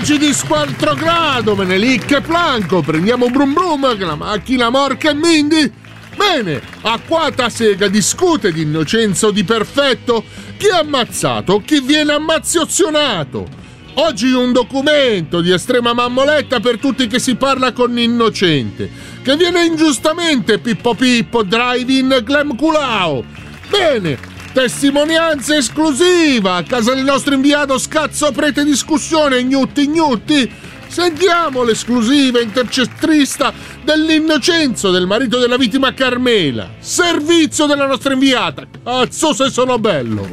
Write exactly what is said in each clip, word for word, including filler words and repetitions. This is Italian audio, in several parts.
Amici di Squadro Grado, Menelik e Planco, prendiamo Brum Brum che la macchina Morca e Mindy. Bene, a quata sega discute di innocenza o di perfetto, chi è ammazzato, chi viene ammaziozionato. Oggi un documento di estrema mammoletta per tutti che si parla con innocente, che viene ingiustamente Pippo Pippo, drive-in glam culao. Bene, testimonianza esclusiva a casa del nostro inviato scazzo prete discussione gnutti gnutti. Sentiamo l'esclusiva intercestrista dell'innocenzo del marito della vittima Carmela. Servizio della nostra inviata. Cazzo se sono bello.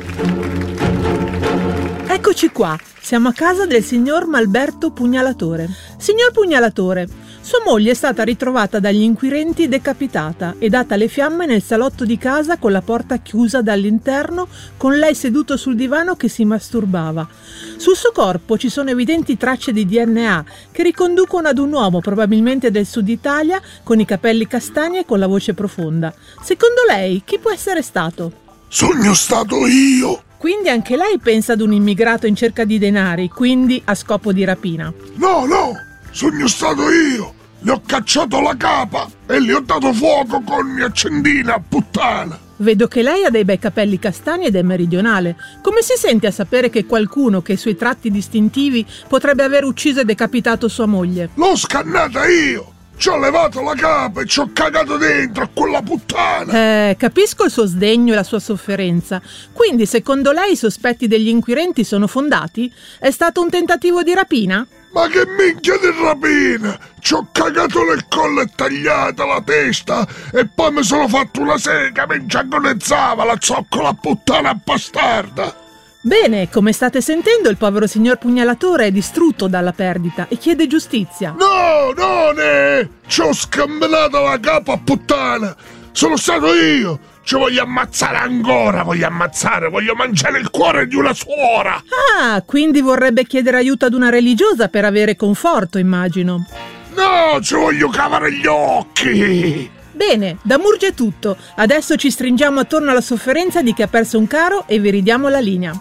Eccoci qua, siamo a casa del signor Malberto Pugnalatore. Signor Pugnalatore, sua moglie è stata ritrovata dagli inquirenti decapitata e data alle fiamme nel salotto di casa con la porta chiusa dall'interno, con lei seduto sul divano che si masturbava. Sul suo corpo ci sono evidenti tracce di D N A che riconducono ad un uomo probabilmente del sud Italia, con i capelli castani e con la voce profonda. Secondo lei, chi può essere stato? Sogno stato io! Quindi anche lei pensa ad un immigrato in cerca di denari, quindi a scopo di rapina? No, no! Sogno stato io! Le ho cacciato la capa e le ho dato fuoco con mia accendina, puttana! Vedo che lei ha dei bei capelli castani ed è meridionale. Come si sente a sapere che qualcuno che ha i suoi tratti distintivi potrebbe aver ucciso e decapitato sua moglie? L'ho scannata io! Ci ho levato la capa e ci ho cagato dentro a quella puttana! Eh, capisco il suo sdegno e la sua sofferenza. Quindi, secondo lei, i sospetti degli inquirenti sono fondati? È stato un tentativo di rapina? Ma che minchia di rapina! Ci ho cagato nel collo e tagliata la testa e poi mi sono fatto una sega mentre agonizzava la zoccola puttana bastarda! Bene, come state sentendo, il povero signor Pugnalatore è distrutto dalla perdita e chiede giustizia. No, no, ne! Ci ho scambellato la capa puttana! Sono stato io! Ci voglio ammazzare ancora, voglio ammazzare, voglio mangiare il cuore di una suora! Ah, quindi vorrebbe chiedere aiuto ad una religiosa per avere conforto, immagino. No, ci voglio cavare gli occhi! Bene, da Murgia è tutto. Adesso ci stringiamo attorno alla sofferenza di chi ha perso un caro e vi ridiamo la linea.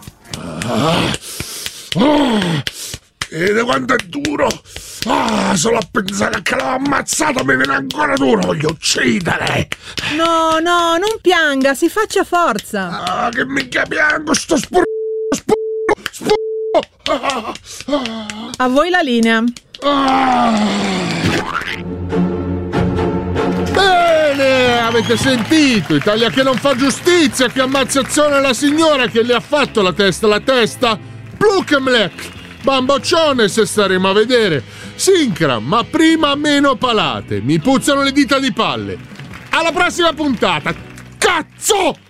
Ah, oh, vede quanto è duro! Ah, solo a pensare che l'ho ammazzato mi viene ancora duro, voglio uccidere! No, no, non pianga, si faccia forza! Ah, che minchia piango, sto spur... spur... spur... Ah, ah. A voi la linea. Ah. Bene, avete sentito? Italia che non fa giustizia, che ammazzazione la signora che le ha fatto la testa, la testa. Blukemlek, bamboccione se staremo a vedere. Sincra, ma prima meno palate, mi puzzano le dita di palle. Alla prossima puntata, cazzo!